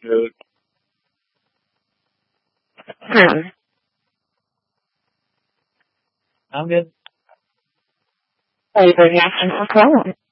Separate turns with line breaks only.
Good.
I'm good.
Are you very asking for calling?